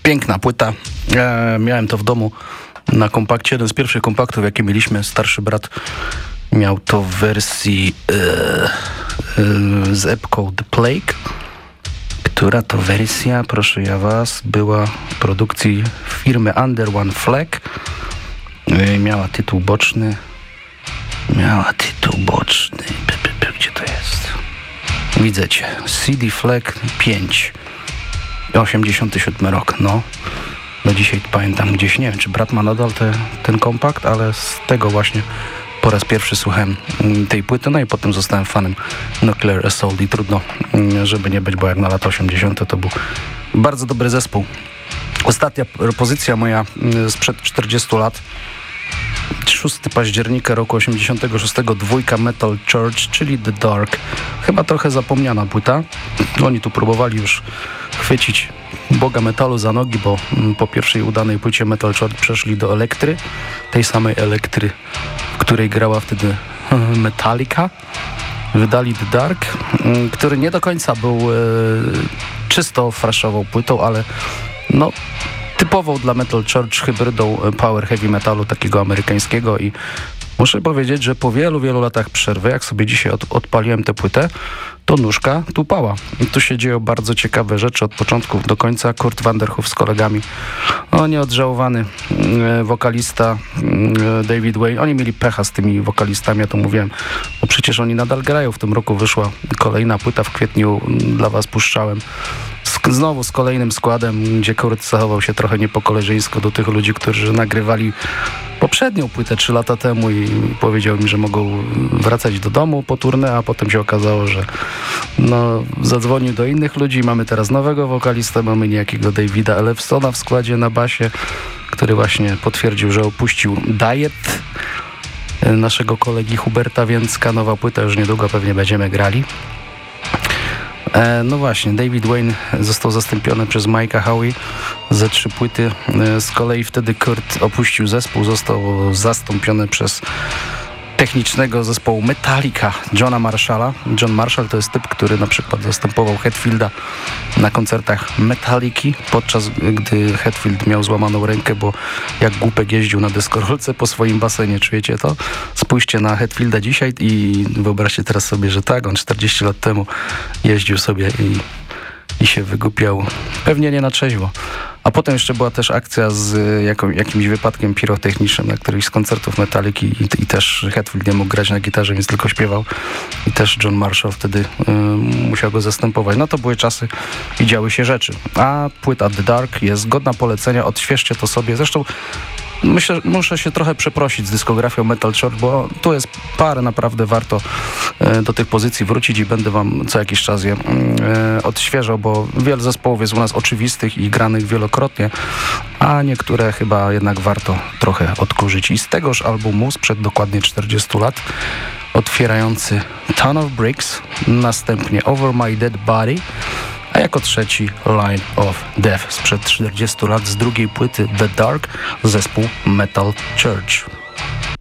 Piękna płyta. Miałem to w domu na kompakcie. Jeden z pierwszych kompaktów, jakie mieliśmy. Starszy brat miał to w wersji z epką The Plague. Która to wersja, proszę ja was, była w produkcji firmy Under One Flag. Miała tytuł boczny. Gdzie to jest? Widzę cię. CD Flag 5. 87 rok, no. Do dzisiaj pamiętam gdzieś, nie wiem, czy brat ma nadal ten kompakt, ale z tego właśnie po raz pierwszy słuchałem tej płyty, no i potem zostałem fanem Nuclear Assault i trudno, żeby nie być, bo jak na lata 80. to był bardzo dobry zespół. Ostatnia pozycja moja sprzed 40 lat. 6 października roku 86, dwójka Metal Church, czyli The Dark. Chyba trochę zapomniana płyta. Oni tu próbowali już chwycić Boga metalu za nogi, bo po pierwszej udanej płycie Metal Church przeszli do Elektry, tej samej Elektry, w której grała wtedy Metallica. Wydali The Dark, który nie do końca był czysto freshową płytą, ale no typową dla Metal Church hybrydą power heavy metalu takiego amerykańskiego i muszę powiedzieć, że po wielu latach przerwy, jak sobie dzisiaj odpaliłem tę płytę, to nóżka tupała. I tu się dzieją bardzo ciekawe rzeczy od początku do końca. Kurt Vanderhoof z kolegami, nieodżałowany wokalista David Wayne. Oni mieli pecha z tymi wokalistami, ja to mówiłem. No przecież oni nadal grają. W tym roku wyszła kolejna płyta, w kwietniu dla was puszczałem. Znowu z kolejnym składem, gdzie Kurt zachował się trochę nie po koleżeńsku do tych ludzi, którzy nagrywali poprzednią płytę 3 lata temu i powiedział mi, że mogą wracać do domu po tournée, a potem się okazało, że zadzwonił do innych ludzi. Mamy teraz nowego wokalistę, mamy niejakiego Davida Ellefsona w składzie na basie, który właśnie potwierdził, że opuścił Diet naszego kolegi Huberta Więcka. Nowa płyta już niedługo pewnie będziemy grali. No właśnie, David Wayne został zastąpiony przez Mike'a Howie ze 3 płyty. Z kolei wtedy Kurt opuścił zespół, został zastąpiony przez technicznego zespołu Metallica, Johna Marshalla. John Marshall to jest typ, który na przykład zastępował Hetfielda na koncertach Metalliki, podczas gdy Hetfield miał złamaną rękę, bo jak głupek jeździł na deskorolce po swoim basenie, czujecie to? Spójrzcie na Hetfielda dzisiaj i wyobraźcie teraz sobie, że tak, on 40 lat temu jeździł sobie i się wygłupiał, pewnie nie na trzeźwo. A potem jeszcze była też akcja z jakimś wypadkiem pirotechnicznym na którymś z koncertów Metalliki i też Hetfield nie mógł grać na gitarze, więc tylko śpiewał. I też John Marshall wtedy musiał go zastępować. No to były czasy i działy się rzeczy. A płyta The Dark jest godna polecenia, odświeżcie to sobie. Zresztą myślę, muszę się trochę przeprosić z dyskografią Metal Church, bo tu jest parę, naprawdę warto do tych pozycji wrócić i będę wam co jakiś czas je odświeżał, bo wiele zespołów jest u nas oczywistych i granych wielokrotnie, a niektóre chyba jednak warto trochę odkurzyć. I z tegoż albumu sprzed dokładnie 40 lat otwierający Ton of Bricks, następnie Over My Dead Body, a jako trzeci Line of Death sprzed 40 lat z drugiej płyty The Dark, zespół Metal Church.